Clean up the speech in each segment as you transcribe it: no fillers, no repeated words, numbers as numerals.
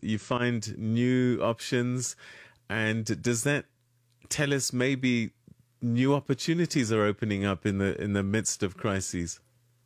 you find new options, and does that tell us maybe new opportunities are opening up in the midst of crises?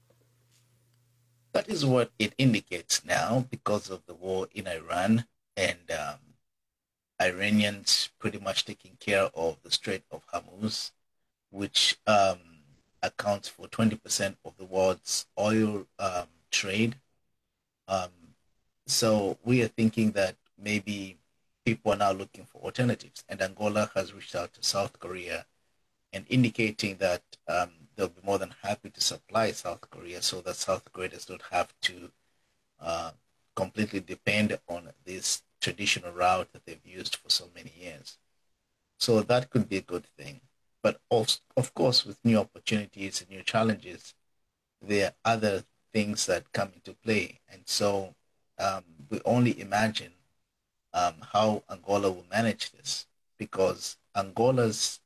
That is what it indicates now because of the war in Iran and Iranians pretty much taking care of the Strait of Hormuz, which accounts for 20% of the world's oil trade. Um, so we are thinking that maybe people are now looking for alternatives, and Angola has reached out to South Korea and indicating that they'll be more than happy to supply South Korea so that South Korea does not have to uh, completely depend on this traditional route that they've used for so many years. So that could be a good thing. But also, of course, with new opportunities and new challenges, there are other things that come into play. And so we only imagine how Angola will manage this because Angola's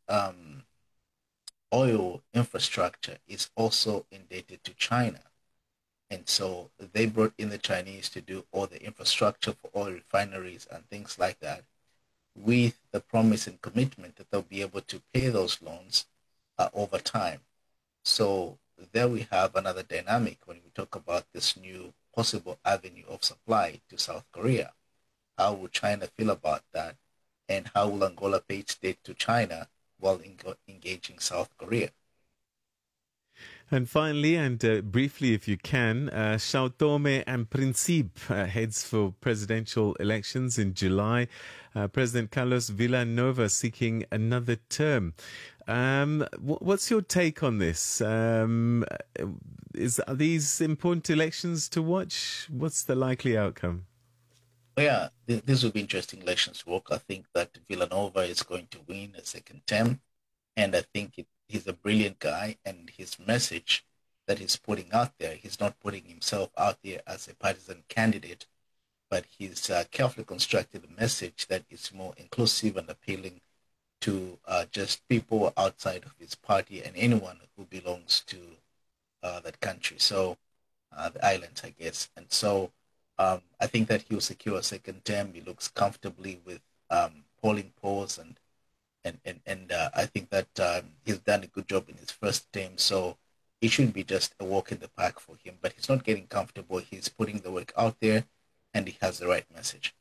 oil infrastructure is also indebted to China. And so they brought in the Chinese to do all the infrastructure for oil refineries and things like that, with the promise and commitment that they'll be able to pay those loans over time. So there we have another dynamic when we talk about this new possible avenue of supply to South Korea. How will China feel about that? And how will Angola pay its debt to China while engaging South Korea? And finally, and briefly, if you can, Sao Tome and Principe heads for presidential elections in July. President Carlos Villanova seeking another term. What's your take on this? Are these important elections to watch? What's the likely outcome? Yeah, this will be interesting elections to work. I think that Villanova is going to win a second term, and I think he's a brilliant guy, and his message that he's putting out there, he's not putting himself out there as a partisan candidate, but he's carefully constructed a message that is more inclusive and appealing to just people outside of his party and anyone who belongs to that country. So the islands, I guess. And so I think that he'll secure a second term. He looks comfortably with polling polls, and I think that he's done a good job in his first term. So it shouldn't be just a walk in the park for him. But he's not getting comfortable. He's putting the work out there, and he has the right message.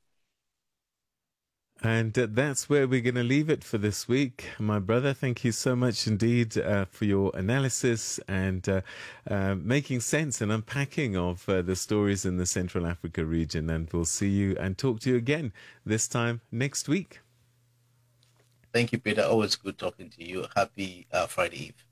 And that's where we're going to leave it for this week. My brother, thank you so much indeed for your analysis and making sense and unpacking of the stories in the Central Africa region. And we'll see you and talk to you again this time next week. Thank you, Peter. Always good talking to you. Happy Friday Eve.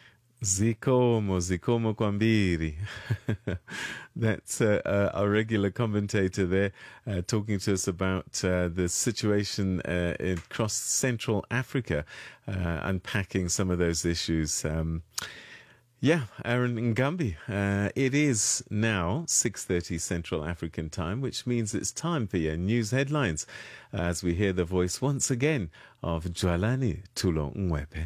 Zikomo Kwambiri. That's our regular commentator there talking to us about the situation across Central Africa, unpacking some of those issues. Aaron Ngambi. It is now 6:30 Central African time, which means it's time for your news headlines as we hear the voice once again of Jwalani Tulo Mwepe.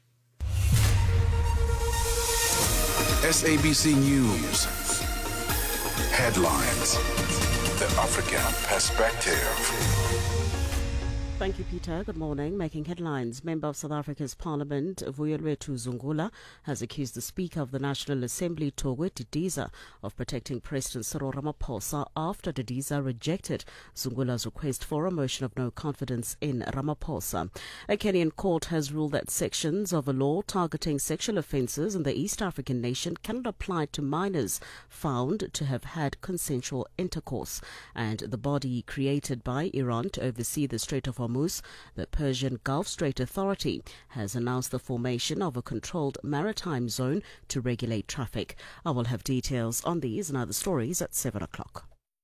SABC News. Headlines. The African Perspective. Thank you, Peter. Good morning. Making headlines. Member of South Africa's Parliament, Vuyelwethu Zungula, has accused the Speaker of the National Assembly, Thogwe Didiza, of protecting President Cyril Ramaphosa after Didiza rejected Zungula's request for a motion of no confidence in Ramaphosa. A Kenyan court has ruled that sections of a law targeting sexual offences in the East African nation cannot apply to minors found to have had consensual intercourse. And the body created by Iran to oversee the Strait of Hormuz, the Persian Gulf Strait Authority, has announced the formation of a controlled maritime zone to regulate traffic. I will have details on these and other stories at 7 o'clock.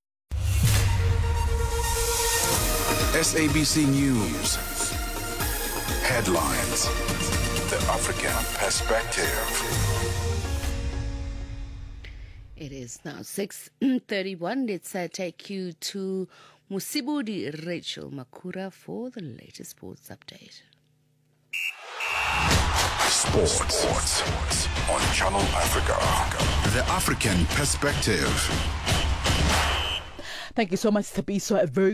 SABC News. Headlines. The African Perspective. It is now 6:31. Let's take you to Musibudi Rachel Makura for the latest sports update. Sports on Channel Africa. The African Perspective. Thank you so much, Tabiso. A very